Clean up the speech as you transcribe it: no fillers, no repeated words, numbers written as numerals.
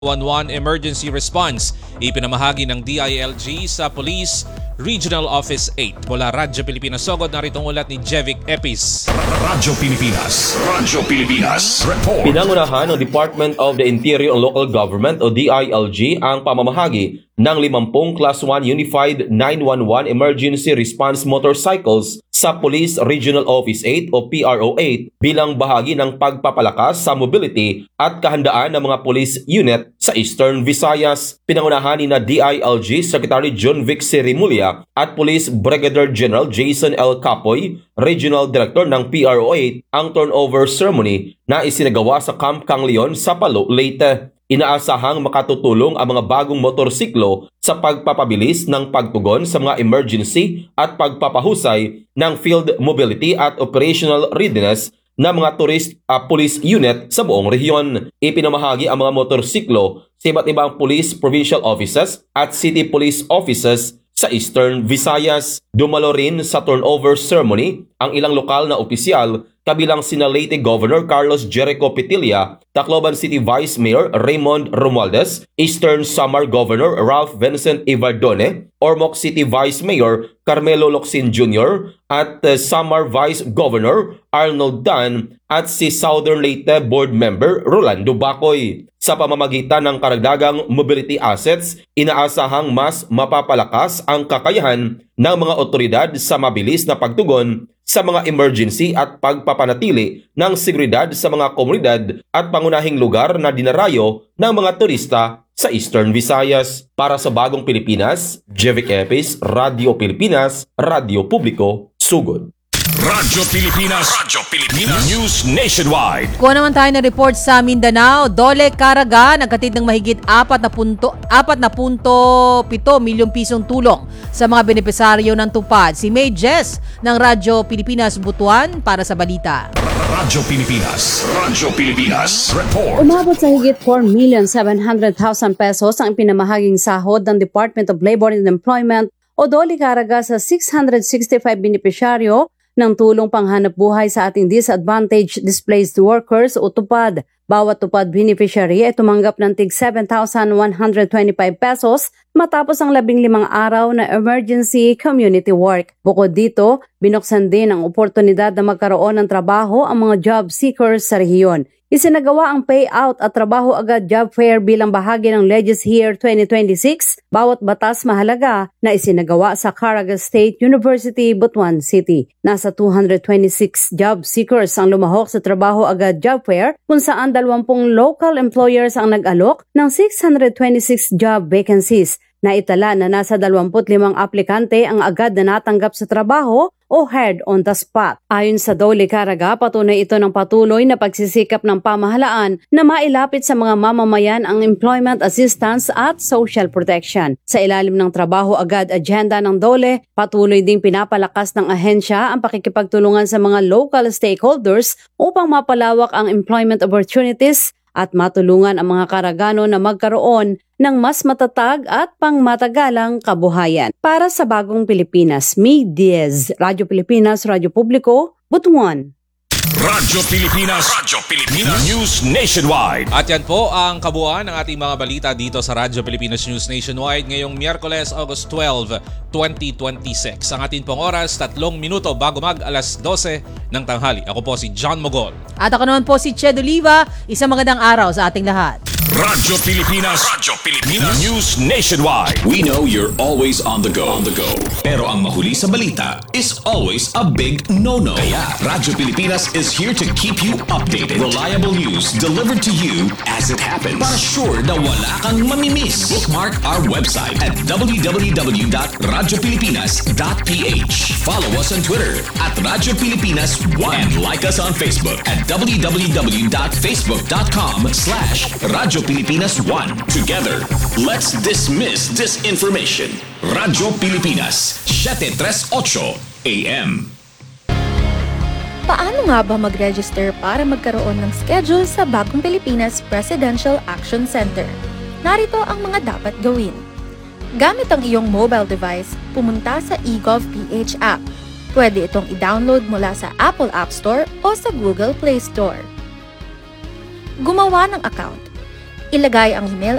911 emergency response. Ipinamahagi ng DILG sa Police Regional Office 8. Mula Radyo Pilipinas Sogod, narito ang ulat ni Jevic Epis. Radyo Pilipinas Report. Pinangunahan ng Department of the Interior and Local Government o DILG ang pamamahagi ng 50 Class 1 Unified 911 Emergency Response Motorcycles sa Police Regional Office 8 o PRO8 bilang bahagi ng pagpapalakas sa mobility at kahandaan ng mga police unit sa Eastern Visayas. Pinangunahan ni na DILG Secretary John Vic Sirimulya at Police Brigadier General Jason L. Capoy, Regional Director ng PRO8, ang turnover ceremony na isinagawa sa Camp Canglion sa Palo, Leyte. Inaasahang makatutulong ang mga bagong motorsiklo sa pagpapabilis ng pagtugon sa mga emergency at pagpapahusay ng field mobility at operational readiness ng mga police unit sa buong rehiyon. Ipinamahagi ang mga motorsiklo sa iba't ibang police provincial offices at city police offices sa Eastern Visayas. Dumalo rin sa turnover ceremony ang ilang lokal na opisyal kabilang sina Leyte Governor Carlos Jericho Petilla, Tacloban City Vice Mayor Raymond Romualdez, Eastern Samar Governor Ralph Vincent Ivardone, Ormoc City Vice Mayor Carmelo Locsin Jr. at Samar Vice Governor Arnold Dan at si Southern Leyte Board Member Rolando Bacoy. Sa pamamagitan ng karagdagang mobility assets, inaasahang mas mapapalakas ang kakayahan ng mga otoridad sa mabilis na pagtugon sa mga emergency at pagpapanatili ng seguridad sa mga komunidad at pangunahing lugar na dinarayo ng mga turista sa Eastern Visayas. Para sa Bagong Pilipinas, Jevic Epis, Radio Pilipinas, Radio Publiko, Sugod. Radyo Pilipinas News Nationwide. Kuha naman tayo ng report sa Mindanao. Dole Caraga nagkatid ng mahigit 4.7 milyong pisong tulong sa mga benepisaryo ng tupad. Si May Jess ng Radyo Pilipinas Butuan para sa balita. Radyo Pilipinas Report. Umabot sa higit 4,700,000 pesos ang pinamahaging sahod ng Department of Labor and Employment o Dole Caraga sa 665 benepisyaryo ng tulong panghanap buhay sa ating disadvantaged displaced workers o tupad. Bawat tupad beneficiary ay tumanggap ng tig 7,125 pesos matapos ang 15 araw na emergency community work. Bukod dito, binuksan din ang oportunidad na magkaroon ng trabaho ang mga job seekers sa rehiyon. Isinagawa ang payout at trabaho agad job fair bilang bahagi ng Legis Year 2026, bawat batas mahalaga na isinagawa sa Caraga State University, Butuan City. Nasa 226 job seekers ang lumahok sa trabaho agad job fair kung saan 20 local employers ang nag-alok ng 626 job vacancies. Naitala na nasa 25 aplikante ang agad na natanggap sa trabaho o hired on the spot. Ayon sa Dole Caraga, patunay ito ng patuloy na pagsisikap ng pamahalaan na mailapit sa mga mamamayan ang employment assistance at social protection. Sa ilalim ng trabaho agad agenda ng Dole, patuloy ding pinapalakas ng ahensya ang pakikipagtulungan sa mga local stakeholders upang mapalawak ang employment opportunities at matulungan ang mga Karagano na magkaroon ng mas matatag at pangmatagalang kabuhayan. Para sa Bagong Pilipinas, May Diaz, Radyo Pilipinas, Radyo Publiko, Butuan. Radyo Pilipinas News Nationwide. At yan po ang kabuuan ng ating mga balita dito sa Radyo Pilipinas News Nationwide ngayong Miyerkules, August 12, 2026. Ang ating pong oras, 3 minuto bago mag alas 12 ng tanghali. Ako po si John Mogol. At ako naman po si Ched Oliva. Isang magandang araw sa ating lahat. Radyo Pilipinas News Nationwide. We know you're always on the go. Pero ang mahuli sa balita is always a big no-no. Kaya Radyo Pilipinas is here to keep you updated. Reliable news delivered to you as it happens. Para sure na wala kang mamimiss. Bookmark our website at www.radiopilipinas.ph. Follow us on Twitter at Radyo Pilipinas 1 and like us on Facebook at www.facebook.com/Radyo Pilipinas 1. Together, let's dismiss disinformation. Radyo Pilipinas, 738 AM. Paano nga ba mag-register para magkaroon ng schedule sa Bagong Pilipinas Presidential Action Center? Narito ang mga dapat gawin. Gamit ang iyong mobile device, pumunta sa eGovPH app. Pwede itong i-download mula sa Apple App Store o sa Google Play Store. Gumawa ng account. ilagay ang email